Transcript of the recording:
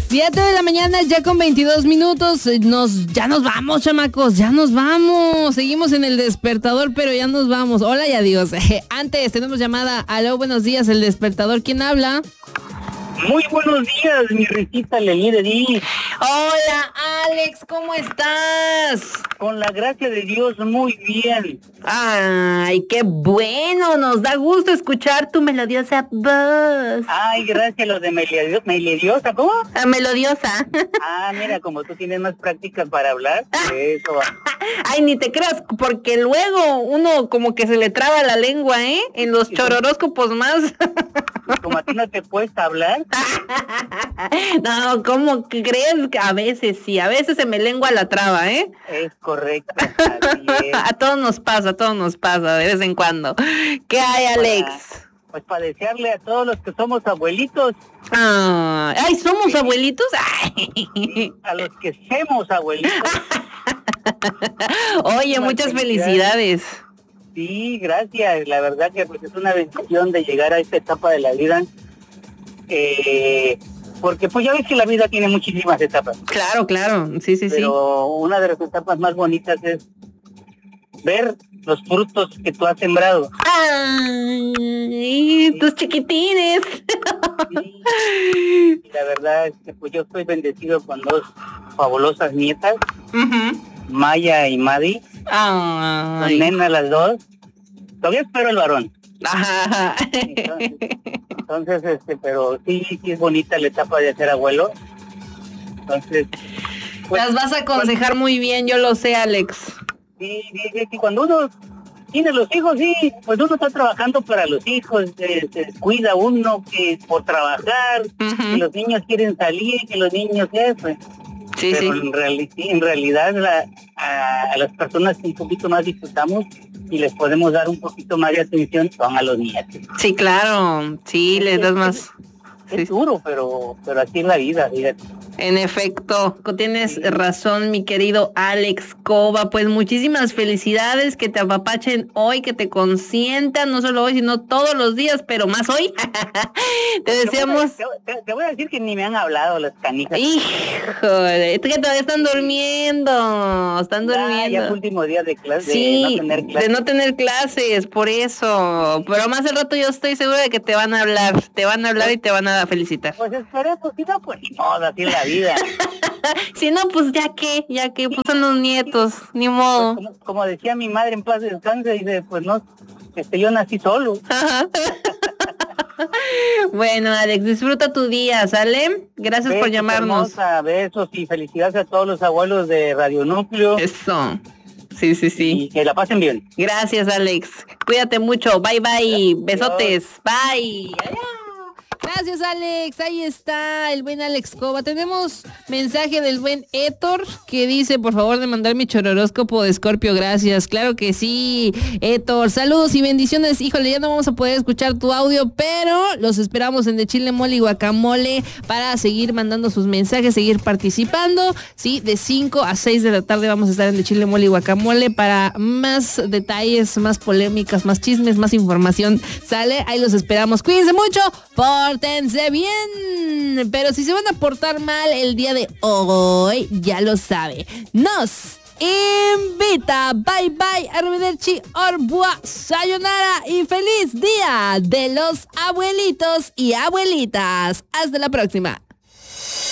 7 de la mañana, ya con 22 minutos. Ya nos vamos, chamacos, ya nos vamos. Seguimos en el despertador, pero ya nos vamos. Hola y adiós. Antes tenemos llamada. Aló, buenos días, el despertador. ¿Quién habla? Muy buenos días, mi risita Lelí de Di. Hola, Alex, ¿cómo estás? Con la gracia de Dios, muy bien. Ay, qué bueno, nos da gusto escuchar tu melodiosa voz. Ay, gracias, lo de melodiosa, ¿cómo? Melodiosa. Mira, como tú tienes más práctica para hablar, eso va. Ay, ni te creas, porque luego uno como que se le traba la lengua, ¿eh? En los chororóscopos más. Como a ti no te cuesta hablar. No, ¿cómo crees? A veces sí, a veces se me lengua la traba, ¿eh? Es correcto, así es. A todos nos pasa de vez en cuando. ¿Qué hay, Alex? Para desearle a todos los que somos abuelitos. Ay, ¿somos abuelitos? Ay. A los que somos abuelitos. Oye, muchas felicidades. Sí, gracias. La verdad que pues, es una bendición de llegar a esta etapa de la vida. Porque pues ya ves que la vida tiene muchísimas etapas. Claro, sí. Pero una de las etapas más bonitas es ver los frutos que tú has sembrado. ¡Ay! Tus chiquitines. Sí. La verdad es que pues yo estoy bendecido con dos fabulosas nietas, Maya y Madi. Son nenas las dos. Todavía espero el varón. Ajá. Entonces, pero sí es bonita la etapa de ser abuelo. Entonces, pues, las vas a aconsejar muy bien, yo lo sé, Alex. Sí, cuando uno tiene los hijos, sí, pues uno está trabajando para los hijos, se cuida uno que por trabajar, que los niños quieren salir, que los niños eso. Sí, pero sí. En realidad a las personas que un poquito más disfrutamos y les podemos dar un poquito más de atención son a los nietos. Sí, claro, sí, les das más. Es duro, pero así es la vida, fíjate. En efecto, tienes razón, mi querido Alex Cova. Pues muchísimas felicidades, que te apapachen hoy, que te consientan, no solo hoy, sino todos los días, pero más hoy. Te deseamos... Te voy a decir que ni me han hablado las canijas. Híjole, es que todavía están durmiendo, Ya es último día de clase, sí, de no tener clases, por eso. Pero más al rato yo estoy segura de que te van a hablar y te van a felicitar. Pues esperemos, si no, pues ni modo, así es la vida. Si no, pues ya que, pues son los nietos, ni modo. Pues como decía mi madre en paz descanse, dice, pues no, yo nací solo. Bueno, Alex, disfruta tu día, ¿sale? Gracias por llamarnos. Hermosa, besos y felicidades a todos los abuelos de Radio Núcleo. Eso. Sí. Y que la pasen bien. Gracias, Alex. Cuídate mucho. Bye. Besotes. Bye. Adiós. Gracias, Alex. Ahí está el buen Alex Cova. Tenemos mensaje del buen Héctor que dice, por favor, de mandar mi chororóscopo de Escorpio. Gracias. Claro que sí, Héctor. Saludos y bendiciones. Híjole, ya no vamos a poder escuchar tu audio, pero los esperamos en De Chile, Mole y Guacamole para seguir mandando sus mensajes, seguir participando. Sí, de 5 a 6 de la tarde vamos a estar en De Chile, Mole y Guacamole para más detalles, más polémicas, más chismes, más información. ¿Sale? Ahí los esperamos. Cuídense mucho. Pórtense bien, pero si se van a portar mal el día de hoy, ya lo sabe. Nos invita. Bye, arrivederci, au revoir, sayonara y feliz día de los abuelitos y abuelitas. Hasta la próxima.